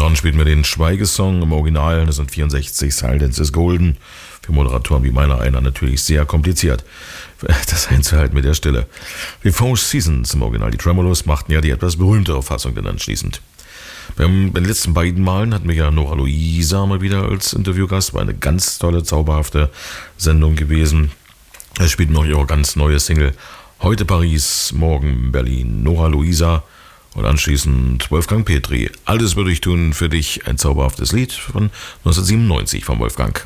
dran spielt mir den Schweigesong im Original 1964, Silence is Golden. Für Moderatoren wie meiner einer natürlich sehr kompliziert, das einzuhalten mit der Stille. Die Four Seasons im Original, die Tremolos, machten ja die etwas berühmtere Fassung dann anschließend. Bei den letzten beiden Malen hatten wir ja Nora Luisa mal wieder als Interviewgast. War eine ganz tolle, zauberhafte Sendung gewesen. Er spielt noch ihre ganz neue Single. Heute Paris, morgen Berlin. Nora Luisa und anschließend Wolfgang Petri. Alles würde ich tun für dich. Ein zauberhaftes Lied von 1997 von Wolfgang.